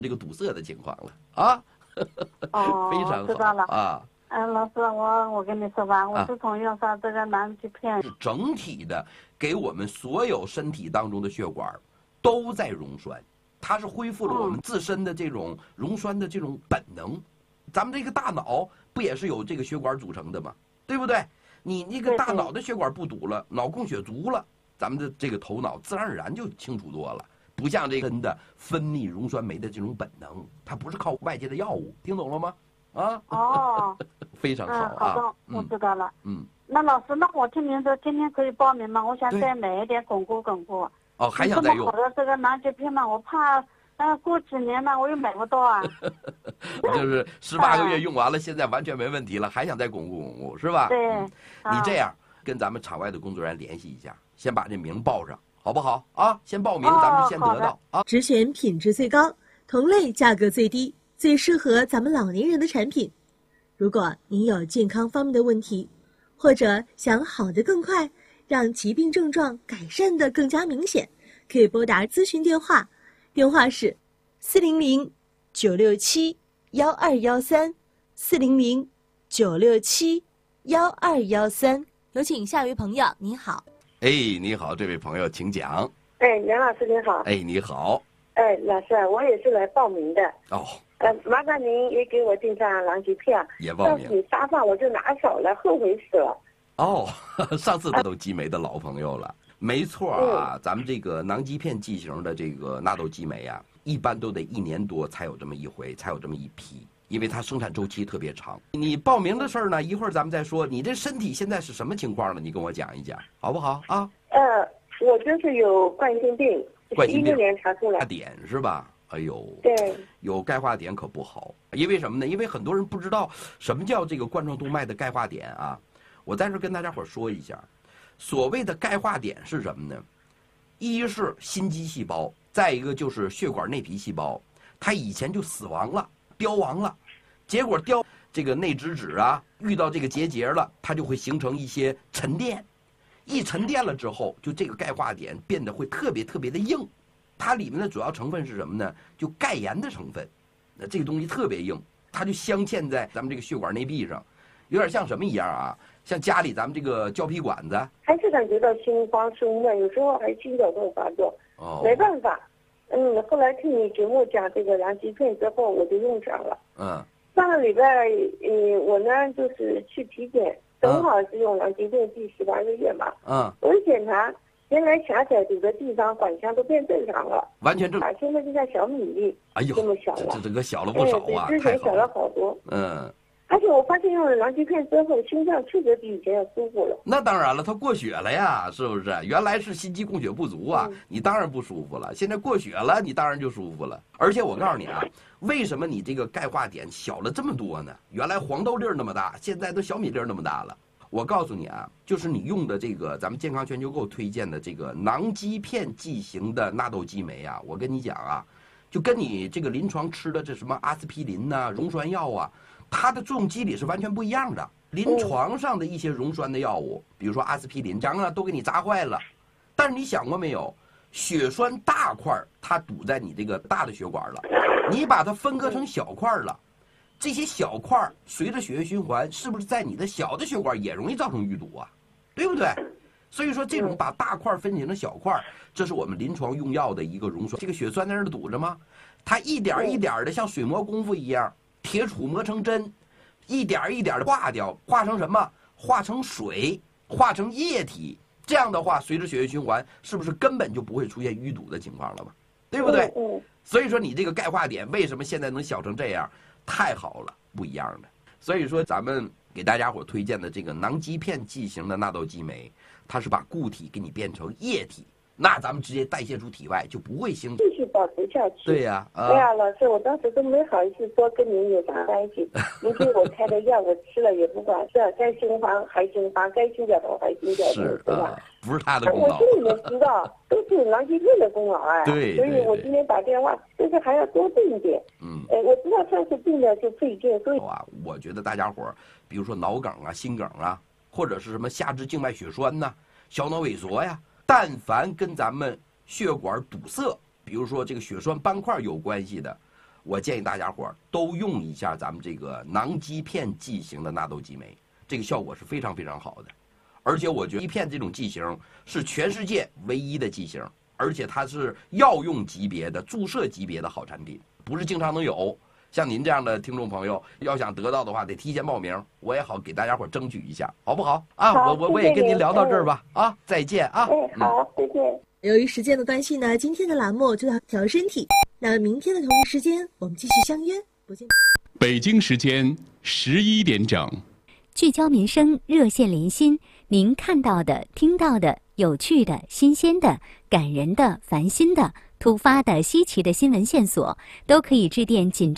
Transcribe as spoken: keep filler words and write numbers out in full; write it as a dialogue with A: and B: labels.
A: 这个堵塞的情况了啊。
B: 哦，
A: 非常好，
B: 知道了
A: 啊。
B: 嗯、呃，老师，我我跟你说吧，我自从用上这个南极片，
A: 是整体的给我们所有身体当中的血管都在溶栓，它是恢复了我们自身的这种溶栓的这种本能。嗯、咱们这个大脑不也是由这个血管组成的吗？对不对？你那个大脑的血管不堵了，脑供血足了，咱们的这个头脑自然而然就清楚多了。不像这个真的分泌溶栓酶的这种本能，它不是靠外界的药物，听懂了吗？啊，
B: 哦，
A: 非常好啊。
B: 嗯，好的，我知道了。
A: 嗯，
B: 那老师，那我听您说，今天可以报名吗？我想再买一点巩固巩固。
A: 哦，还想再用？
B: 这么好的这个南极片嘛，我怕，呃，过几年呢，我又买不到啊。
A: 就是十八个月用完了，现在完全没问题了，还想再巩固巩固，是吧？
B: 对。
A: 嗯、你这样跟咱们场外的工作人员联系一下，先把这名报上，好不好？啊，先报名，
B: 哦、
A: 咱们先得到啊。
C: 只选品质最高、同类价格最低、最适合咱们老年人的产品。如果您有健康方面的问题，或者想好得更快，让疾病症状改善得更加明显，可以拨打咨询电话，电话是四零零九六七幺二幺三四零零九六七幺二幺三。有请下一位朋友，您好。
A: 哎，你好，这位朋友，请讲。
D: 哎，梁老师您好。
A: 哎，你好。
D: 哎，老师，我也是来报名的。
A: 哦。
D: 呃，麻烦您也给我订上狼藉片。
A: 也报名。
D: 上次发放我就拿少了，后悔死了。
A: 哦，上次都激酶的老朋友了。没错啊，嗯、咱们这个囊基片剂型的这个纳豆激酶啊，一般都得一年多才有这么一回，才有这么一批，因为它生产周期特别长。你报名的事儿呢，一会儿咱们再说。你这身体现在是什么情况呢？你跟我讲一讲，好不好啊？
D: 呃，我就是有冠心病，
A: 冠心病
D: 一六年查出来。
A: 点是吧？哎呦，
D: 对，
A: 有钙化点可不好，因为什么呢？因为很多人不知道什么叫这个冠状动脉的钙化点啊。我在这跟大家伙说一下，所谓的钙化点是什么呢？一是心肌细胞，再一个就是血管内皮细胞，它以前就死亡了、凋亡了，结果凋这个内脂质啊，遇到这个结节了，它就会形成一些沉淀，一沉淀了之后，就这个钙化点变得会特别特别的硬。它里面的主要成分是什么呢？就钙盐的成分，那这个东西特别硬，它就镶嵌在咱们这个血管内壁上，有点像什么一样啊？像家里咱们这个胶皮管子，
D: 还是感觉到心慌胸闷，有时候还心绞痛发作。
A: 哦，
D: 没办法，嗯，后来听你节目讲这个狼藉片之后，我就用上了。
A: 嗯，
D: 上个礼拜，嗯，我呢就是去体检，正好是用狼藉片第十八个月嘛。
A: 嗯，
D: 我一检查。原来狭窄堵的地方管腔都变正常了，
A: 完全正常。
D: 现在就像小米粒，
A: 哎呦，
D: 这么小了，
A: 这这个小了不少啊，
D: 哎、比之前小了好多。
A: 嗯，
D: 而且我发现用了狼藉片之后，心脏确实比以前要舒服了。
A: 那当然了，它过血了呀，是不是？原来是心肌供血不足啊，
D: 嗯、
A: 你当然不舒服了。现在过血了，你当然就舒服了。而且我告诉你啊，为什么你这个钙化点小了这么多呢？原来黄豆粒儿那么大，现在都小米粒儿那么大了。我告诉你啊，就是你用的这个咱们健康全球购推荐的这个囊基片剂型的纳豆激酶啊，我跟你讲啊，就跟你这个临床吃的这什么阿司匹林呐、啊、溶栓药啊，它的作用机理是完全不一样的。临床上的一些溶栓的药物，比如说阿司匹林，张啊都给你砸坏了。但是你想过没有，血栓大块它堵在你这个大的血管了，你把它分割成小块了。这些小块随着血液循环，是不是在你的小的血管也容易造成淤堵啊？对不对？所以说，这种把大块分解成小块，这是我们临床用药的一个溶栓。这个血栓在那儿堵着吗？它一点一点的像水磨功夫一样，铁杵磨成针，一点一点的化掉，化成什么？化成水，化成液体。这样的话，随着血液循环，是不是根本就不会出现淤堵的情况了嘛？对不对？所以说，你这个钙化点为什么现在能小成这样？太好了，不一样的。所以说，咱们给大家伙推荐的这个囊基片剂型的纳豆激酶，它是把固体给你变成液体，那咱们直接代谢出体外，就不会形成。
D: 继续保持下去。
A: 对呀、啊，
D: 哎呀，老师，我当时都没好意思说跟您有啥关系。您给我开的药我吃了也不管事，该心慌还心慌，该心绞痛还心绞痛，对吧？
A: 不是他的功劳。
D: 我心里面知道都是囊基片的功劳哎。
A: 对。
D: 所以我今天打电话，就是还要多订一点。
A: 嗯。
D: 哎，我知道上次订的就费劲，所以。
A: 啊，我觉得大家伙儿，比如说脑梗啊、心梗啊，或者是什么下肢静脉血栓呐、小脑萎缩呀，但凡跟咱们血管堵塞，比如说这个血栓斑块有关系的， 我建议大家伙儿都用一下咱们这个囊基片剂型的纳豆激酶，这个效果是非常非常好的。而且我觉得一片这种剂型是全世界唯一的剂型，而且它是药用级别的、注射级别的好产品，不是经常能有。像您这样的听众朋友，要想得到的话，得提前报名，我也好给大家伙争取一下，好不好？啊，
D: 好
A: 我我我也跟您聊到这儿吧，啊，再见啊。
D: 哎，好，再见。
C: 由于时间的关系呢，今天的栏目就要调身体。那明天的同一时间，我们继续相约，不见。
E: 北京时间十一点整，
F: 聚焦民生，热线连心。您看到的、听到的、有趣的、新鲜的、感人的、烦心的、突发的、稀奇的新闻线索，都可以致电紧